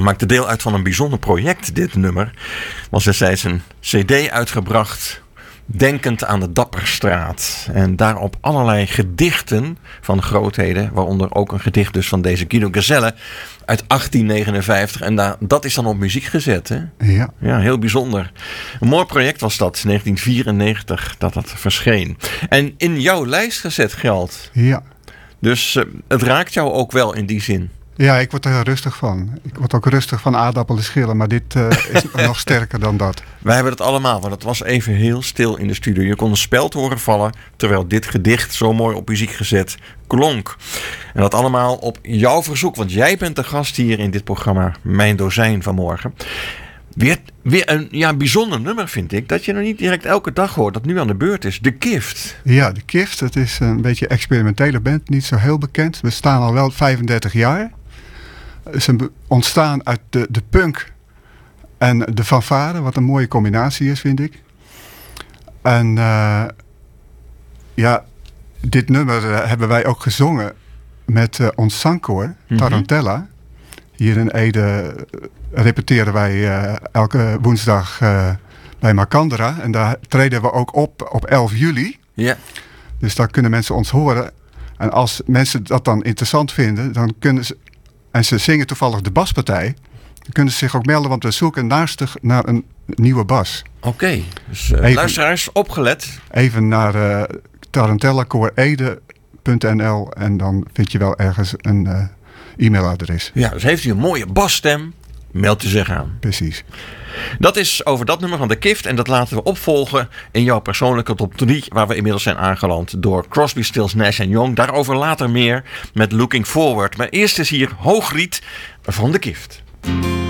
maakte deel uit van een bijzonder project, dit nummer. Was destijds een cd uitgebracht, denkend aan de Dapperstraat. En daarop allerlei gedichten van grootheden, waaronder ook een gedicht dus van deze Guido Gezelle uit 1859. En dat is dan op muziek gezet, hè? Ja. Ja, heel bijzonder. Een mooi project was dat, 1994, dat verscheen. En in jouw lijst gezet geldt. Ja. Dus het raakt jou ook wel in die zin. Ja, ik word er heel rustig van. Ik word ook rustig van aardappelen schillen, maar dit is nog sterker dan dat. Wij hebben het allemaal, want het was even heel stil in de studio. Je kon een speld horen vallen, terwijl dit gedicht zo mooi op muziek gezet klonk. En dat allemaal op jouw verzoek, want jij bent de gast hier in dit programma Mijn Dozijn vanmorgen. Weer een bijzonder nummer, vind ik, dat je nog niet direct elke dag hoort, dat nu aan de beurt is. De Kift. Ja, de Kift, het is een beetje experimentele band, niet zo heel bekend. We staan al wel 35 jaar. Ze ontstaan uit de punk en de fanfare, wat een mooie combinatie is, vind ik. En dit nummer hebben wij ook gezongen met ons zangkoor, Tarantella. Hier in Ede repeteren wij elke woensdag bij Macandra. En daar treden we ook op 11 juli. Ja. Dus daar kunnen mensen ons horen. En als mensen dat dan interessant vinden, dan kunnen ze... En ze zingen toevallig de baspartij. Dan kunnen ze zich ook melden, want we zoeken naastig naar een nieuwe bas. Oké, dus luisteraars, opgelet. Even naar tarantellakoorede.nl en dan vind je wel ergens een e-mailadres. Ja, dus heeft u een mooie basstem, meld u zich aan. Precies. Dat is over dat nummer van de Kift en dat laten we opvolgen in jouw persoonlijke top 3, waar we inmiddels zijn aangeland door Crosby, Stills, Nash & Young. Daarover later meer met Looking Forward. Maar eerst is hier Hoogriet van de Kift.